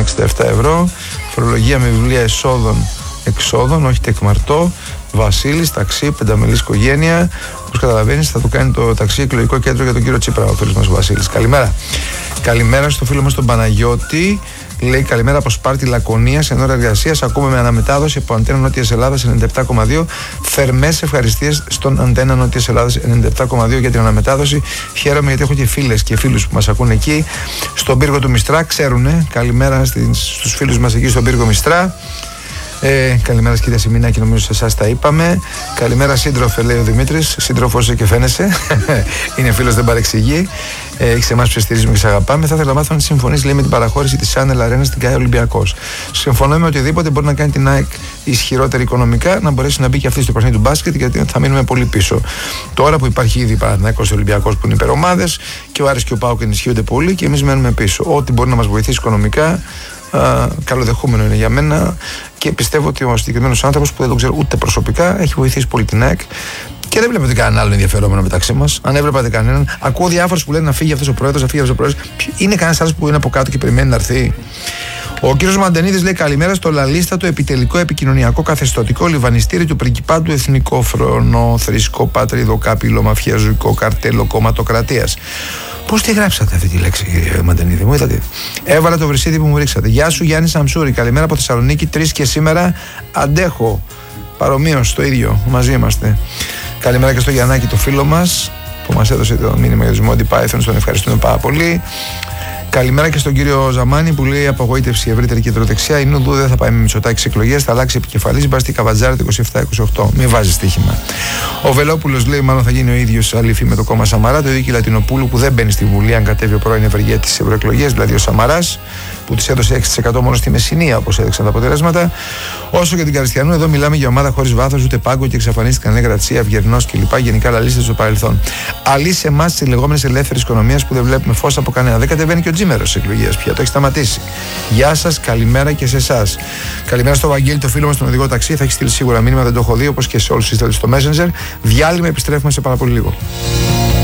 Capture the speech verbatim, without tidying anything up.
εξήντα επτά ευρώ. Φορολογία με βιβλία εσόδων εξόδων, όχι τεκμαρτό. Βασίλης, ταξί, πενταμελής οικογένεια. Όπως καταλαβαίνεις, θα του κάνει το ταξί εκλογικό κέντρο για τον κύριο Τσίπρα, ο φίλος μας ο Βασίλης. Καλημέρα. Καλημέρα στο φίλο μας τον Παναγιώτη. Λέει καλημέρα από Σπάρτη Λακωνίας εν ώρα εργασίας. Ακούμε με αναμετάδοση από Αντένα Νότιας Ελλάδας ενενήντα επτά κόμμα δύο. Θερμές ευχαριστίες στον Αντένα Νότιας Ελλάδας ενενήντα επτά κόμμα δύο για την αναμετάδοση. Χαίρομαι γιατί έχω και φίλες και φίλους που μας ακούν εκεί. Στον πύργο του Μιστρά, ξέρουνε. Καλημέρα στους φίλους μας εκεί στον πύργο Μιστρά. Ε, καλημέρα κυρία Σιμινάκη, νομίζω σε εσάς τα είπαμε. Καλημέρα σύντροφε, λέει ο Δημήτρης. Σύντροφος είσαι και φαίνεσαι. Είναι φίλος, δεν παρεξηγεί. Ε, Έχεις εμάς που σε στηρίζουμε και σε αγαπάμε. Θα ήθελα να μάθω αν συμφωνείς, λέει, με την παραχώρηση της Channel Arena στην ΚΑΕ Ολυμπιακός. Συμφωνώ με οτιδήποτε μπορεί να κάνει την ΑΕΚ ισχυρότερη οικονομικά, να μπορέσει να μπει και αυτή στο παιχνίδι του μπάσκετ, γιατί θα μείνουμε πολύ πίσω. Τώρα που υπάρχει ήδη Παναθηναϊκός Ολυμπιακός που είναι υπερομάδες και ο Άρης και ο ΠΑΟΚ ενισχύονται πολύ και εμείς μένουμε πίσω. Ό,τι μπορεί να μας βοηθήσει οικονομικά. Uh, καλοδεχούμενο είναι για μένα και πιστεύω ότι ο συγκεκριμένος άνθρωπος που δεν τον ξέρω ούτε προσωπικά έχει βοηθήσει πολύ την ΑΕΚ και δεν βλέπετε κανέναν άλλο ενδιαφερόμενο μεταξύ μας. Αν έβλεπατε κανέναν, ακούω διάφορους που λένε να φύγει αυτός ο πρόεδρος, να φύγει αυτός ο πρόεδρος. Είναι κανένας άλλος που είναι από κάτω και περιμένει να έρθει? Ο κύριος Μαντενίδης λέει καλημέρα στο λαλίστατο επιτελικό επικοινωνιακό καθεστωτικό λιβανιστήρι του Πριγκιπάτου Εθνικό Φρονό Θρησκό Πατρίδο Κάπηλο Μαφιαζουικό Καρτέλο Κομματοκρατίας. Πώς τη γράψατε αυτή τη λέξη, κύριε Μαντενίδη, μου είδατε? Έβαλα το βρυσίδι που μου ρίξατε. Γεια σου, Γιάννη Σαμσούρη. Καλημέρα από Θεσσαλονίκη. Τρεις και σήμερα αντέχω. Παρομοίως το ίδιο. Μαζί είμαστε. Καλημέρα και στο Γιαννάκη, το φίλο μας, που μας έδωσε το μήνυμα για τους Monty Python. Τον ευχαριστούμε πάρα πολύ. Καλημέρα και στον κύριο Ζαμάνη που λέει απογοήτευση ευρύτερη κεντροδεξιά. Η Νουδού δεν θα πάει με Μητσοτάκη εξεκλογές, θα αλλάξει επικεφαλής. Μπαστή Καβατζάρα το είκοσι επτά είκοσι οκτώ. Μην βάζει στοίχημα. Ο Βελόπουλος λέει μάλλον θα γίνει ο ίδιος αλήφη με το κόμμα Σαμαρά. Το ίδιο και η Λατινοπούλου που δεν μπαίνει στη Βουλή αν κατέβει ο πρώην ευεργέτη στις ευρωεκλογές, δηλαδή ο Σαμαράς, που της έδωσε έξι τοις εκατό μόνο στη Μεσσηνία όπως έδειξαν τα αποτελέσματα. Όσο για την Καριστιανού, εδώ μιλάμε για ομάδα χωρίς βάθος, ούτε πάγκο και εξαφανίστηκαν λέει Γρατσία, Αυγερνός κλπ. Γενικά λαλίστε στο παρελθόν. Αλλή σε εμάς τις λεγόμενες ελεύθερες οικονομίες που δεν βλέπουμε φως από κανένα. Δεν κατεβαίνει και ο Τζίμερος στις εκλογές πια, το έχει σταματήσει. Γεια σας, καλημέρα και σε εσάς. Καλημέρα στο Βαγγέλη, το φίλο μας, τον οδηγό ταξί. Θα έχει στείλει σίγουρα μήνυμα, δεν το έχω δει, όπως και σε όλους τους στο Messenger. Διάλειμμα, επιστρέφουμε σε πάρα πολύ λίγο.